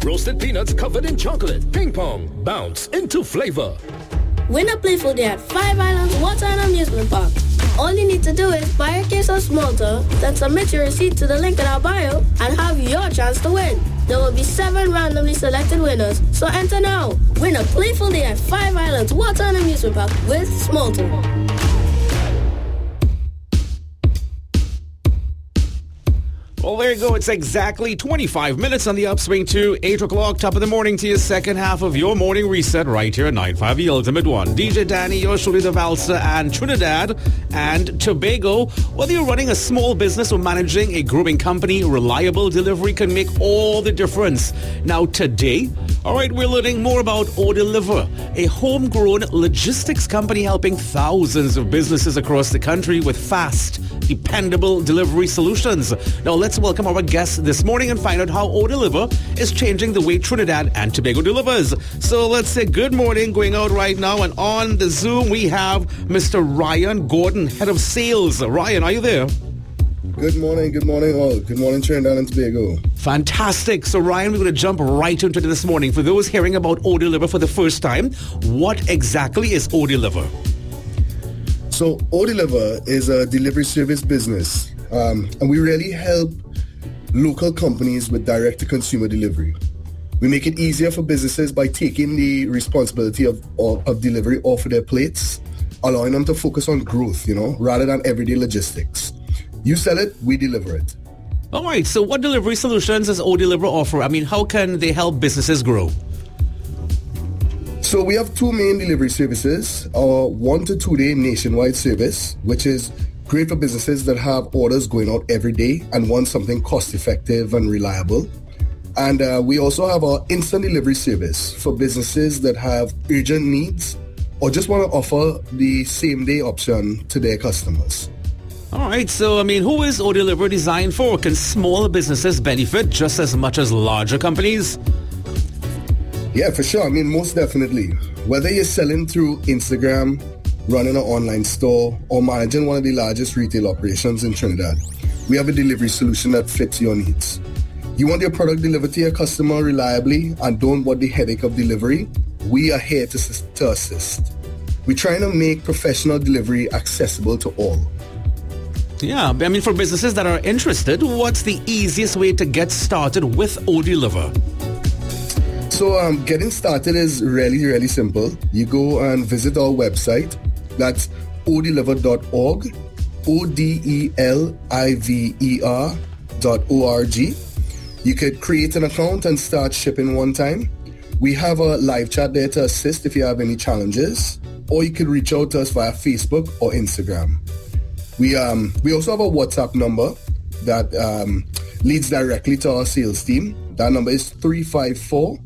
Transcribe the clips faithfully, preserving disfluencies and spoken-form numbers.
Roasted peanuts covered in chocolate. Ping pong. Bounce into flavor. Win a playful day at Five Islands Water and Amusement Park. All you need to do is buy a case of Smolter, then submit your receipt to the link in our bio, and have your chance to win. There will be seven randomly selected winners, so enter now. Win a playful day at Five Islands Water and Amusement Park with Smolter. Well, there you go. It's exactly twenty-five minutes on the upswing to eight o'clock, top of the morning to your second half of your morning reset right here at nine five The Ultimate One. D J Danny, yours truly, the Valsa, and Trinidad and Tobago. Whether you're running a small business or managing a growing company, reliable delivery can make all the difference. Now, today, all right, we're learning more about O-Deliver, a homegrown logistics company helping thousands of businesses across the country with fast, dependable delivery solutions. Now, let's welcome our guest this morning and find out how O-Deliver is changing the way Trinidad and Tobago delivers. So let's say good morning, going out right now, and on the Zoom we have Mister Ryan Gordon, Head of Sales. Ryan, are you there? Good morning, good morning all. Good morning, Trinidad and Tobago. Fantastic. So Ryan, we're going to jump right into it this morning. For those hearing about O-Deliver for the first time, what exactly is O-Deliver? So O-Deliver is a delivery service business, um, and we really help local companies with direct-to-consumer delivery. We make it easier for businesses by taking the responsibility of, of, of delivery off of their plates, allowing them to focus on growth, you know, rather than everyday logistics. You sell it, we deliver it. All right, so what delivery solutions does O-Deliver offer? I mean, how can they help businesses grow? So we have two main delivery services. Our one to two day nationwide service, which is great for businesses that have orders going out every day and want something cost effective and reliable. And uh, we also have our instant delivery service for businesses that have urgent needs or just want to offer the same day option to their customers. All right, so I mean, who is O-Deliver designed for? Can small businesses benefit just as much as larger companies? Yeah, for sure. I mean, most definitely. Whether you're selling through Instagram, running an online store, or managing one of the largest retail operations in Trinidad, we have a delivery solution that fits your needs. You want your product delivered to your customer reliably and don't want the headache of delivery? We are here to, to assist. We're trying to make professional delivery accessible to all. Yeah, I mean, for businesses that are interested, what's the easiest way to get started with O-Deliver? So um, getting started is really, really simple. You go and visit our website. That's o deliver dot org, O D E L I V E R dot O R G. You could create an account and start shipping one time. We have a live chat there to assist if you have any challenges, or you could reach out to us via Facebook or Instagram. We um we also have a WhatsApp number that um, leads directly to our sales team. That number is three five four,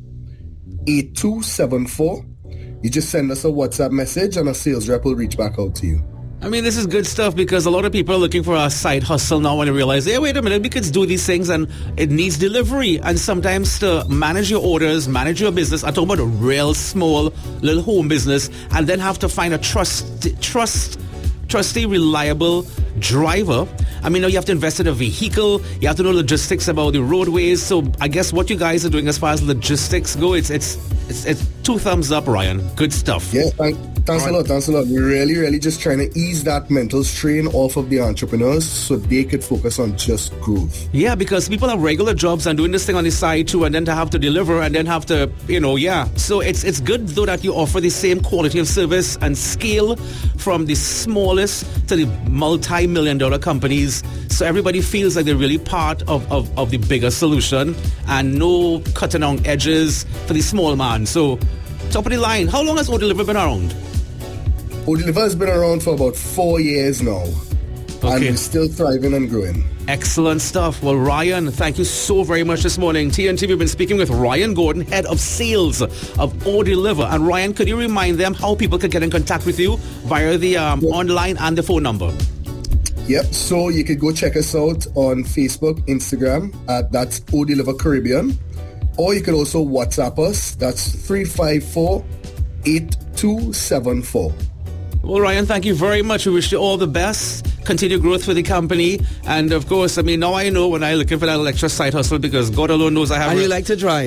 eight two seven four. You just send us a WhatsApp message and a sales rep will reach back out to you. I mean, this is good stuff because a lot of people are looking for a side hustle now when they realize, hey, wait a minute, we could do these things and it needs delivery. And sometimes to manage your orders, manage your business, I'm talking about a real small little home business, and then have to find a trust, trust, trusty, reliable driver. I mean, now you have to invest in a vehicle. You have to know logistics about the roadways. So I guess what you guys are doing as far as logistics go, it's it's it's, it's two thumbs up, Ryan. Good stuff. Yeah, thank, thanks right. a lot. Thanks a lot. We're really, really just trying to ease that mental strain off of the entrepreneurs so they could focus on just growth. Yeah, because people have regular jobs and doing this thing on the side too, and then to have to deliver and then have to, you know, yeah. So it's it's good though that you offer the same quality of service and scale from the smallest to the multi-million dollar companies. So everybody feels like they're really part of, of, of the bigger solution and no cutting on edges for the small man. So top of the line, how long has O-Deliver been around? O-Deliver has been around for about four years now. Okay. And we're still thriving and growing. Excellent stuff. Well, Ryan, thank you so very much this morning. T N T, we've been speaking with Ryan Gordon, Head of Sales of O-Deliver. And Ryan, could you remind them how people can get in contact with you via the um, yep. online and the phone number? Yep, so you could go check us out on Facebook, Instagram, at that's O-Deliver Caribbean. Or you could also WhatsApp us. That's three five four, eight two seven four. Well, Ryan, thank you very much. We wish you all the best. Continue growth for the company. And, of course, I mean, now I know when I'm looking for that extra side hustle because God alone knows I have... And you like to drive.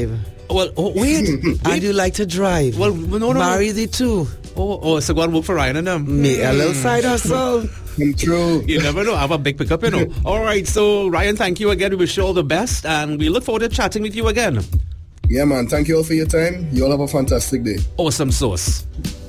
Well, oh, wait. And you like to drive. Well, no, no. Marry the two. Oh, oh, so go and work for Ryan and them. Me a little side hustle. True. You never know. I have a big pickup, you know. All right, so Ryan, thank you again. We wish you all the best, and we look forward to chatting with you again. Yeah, man. Thank you all for your time. You all have a fantastic day. Awesome sauce.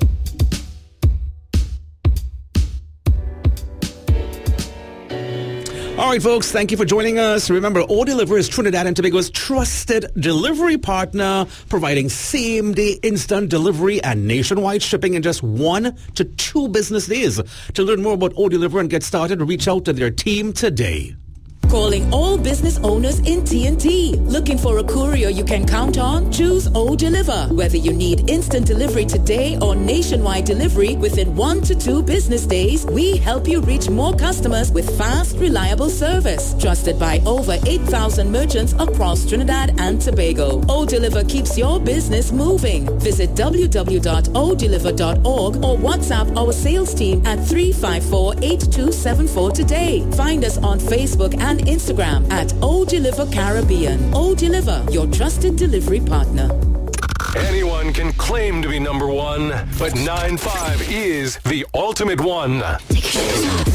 All right, folks, thank you for joining us. Remember, O-Deliver is Trinidad and Tobago's trusted delivery partner, providing same-day instant delivery and nationwide shipping in just one to two business days. To learn more about O-Deliver and get started, reach out to their team today. Calling all business owners in T N T. Looking for a courier you can count on? Choose O-Deliver. Whether you need instant delivery today or nationwide delivery within one to two business days, we help you reach more customers with fast, reliable service. Trusted by over eight thousand merchants across Trinidad and Tobago. O-Deliver keeps your business moving. Visit w w w dot o deliver dot org or WhatsApp our sales team at three five four, eight two seven four today. Find us on Facebook and Instagram at O-Deliver Caribbean. O-Deliver, your trusted delivery partner. Anyone can claim to be number one, but nine five is the ultimate one.